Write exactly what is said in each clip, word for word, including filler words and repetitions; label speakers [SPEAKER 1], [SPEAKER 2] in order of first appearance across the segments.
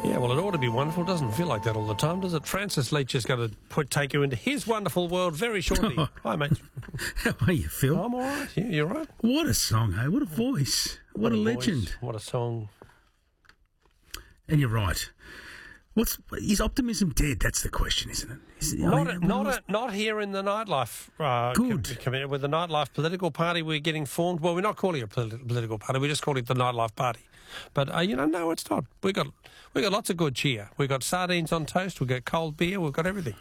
[SPEAKER 1] Yeah, well, it ought to be wonderful. It doesn't feel like that all the time, does it? Francis Leach is going to put, take you into his wonderful world very shortly. Hi, mate.
[SPEAKER 2] How are you, Phil?
[SPEAKER 1] I'm all right. Yeah, you're right.
[SPEAKER 2] What a song, hey? What a voice. What, what a, a legend.
[SPEAKER 1] Voice. What a song.
[SPEAKER 2] And you're right. What's is optimism dead? That's the question, isn't it? Is it
[SPEAKER 1] not,
[SPEAKER 2] I mean,
[SPEAKER 1] a, not, a, not here in the nightlife. Uh,
[SPEAKER 2] Good.
[SPEAKER 1] Com- com- with the nightlife political party, we're getting formed. Well, we're not calling it a politi- political party. We just call it the nightlife party. But uh, you know, no, it's not. We got we got lots of good cheer. We have got sardines on toast. We have got cold beer. We've got everything.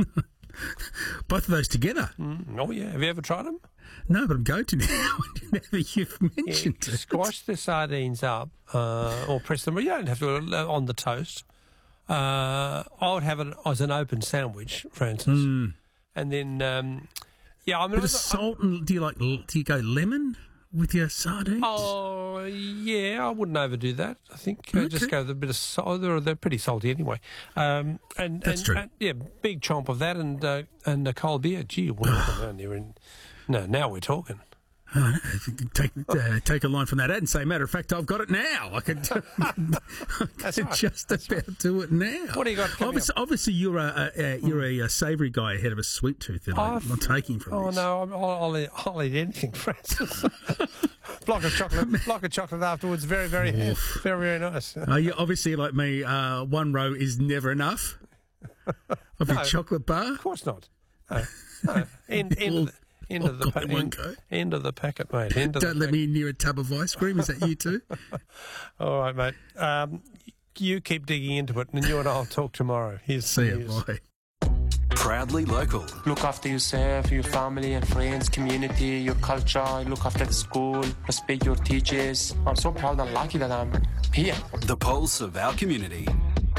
[SPEAKER 2] Both of those together.
[SPEAKER 1] Mm, oh yeah. Have you ever tried them?
[SPEAKER 2] No, but I'm going to now. Now that you've mentioned
[SPEAKER 1] yeah,
[SPEAKER 2] it.
[SPEAKER 1] Squash the sardines up, uh, or press them. You don't have to uh, on the toast. Uh, I would have it as an open sandwich, Francis,
[SPEAKER 2] mm.
[SPEAKER 1] and then um, yeah, I mean,
[SPEAKER 2] bit of salt and do you like do you go lemon with your sardines?
[SPEAKER 1] Oh yeah, I wouldn't overdo that. I think
[SPEAKER 2] okay.
[SPEAKER 1] uh, just go with a bit of salt. They're, they're pretty salty anyway. Um, and
[SPEAKER 2] that's
[SPEAKER 1] and,
[SPEAKER 2] true.
[SPEAKER 1] And, yeah, big chomp of that and uh, and a cold beer. Gee, what down there? In no, now we're talking.
[SPEAKER 2] Oh, no. Take uh, take a line from that ad and say, matter of fact, I've got it now. I can, I can
[SPEAKER 1] right.
[SPEAKER 2] just
[SPEAKER 1] That's
[SPEAKER 2] about
[SPEAKER 1] right.
[SPEAKER 2] do it now.
[SPEAKER 1] What do you got?
[SPEAKER 2] Obviously, obviously, you're a, a, a you're a, a savoury guy ahead of a sweet tooth that I'm not taking from
[SPEAKER 1] oh,
[SPEAKER 2] this.
[SPEAKER 1] Oh no, I'm, I'll, I'll, eat, I'll eat anything, Francis. block of chocolate, block of chocolate afterwards. Very, very, very, very nice.
[SPEAKER 2] Uh, you obviously, like me, uh, one row is never enough of
[SPEAKER 1] no,
[SPEAKER 2] your chocolate bar.
[SPEAKER 1] Of course not. No, no. End, end of the, End of, the pa- end, end of the packet, mate. End of
[SPEAKER 2] Don't
[SPEAKER 1] the
[SPEAKER 2] let
[SPEAKER 1] packet.
[SPEAKER 2] me near a tub of ice cream. Is that you too?
[SPEAKER 1] All right, mate. Um, you keep digging into it, and you and I'll talk tomorrow. Here's
[SPEAKER 2] See you, bye.
[SPEAKER 3] Proudly local.
[SPEAKER 4] Look after yourself, your family and friends, community, your culture. Look after the school. Respect your teachers. I'm so proud and lucky that I'm here.
[SPEAKER 3] The pulse of our community.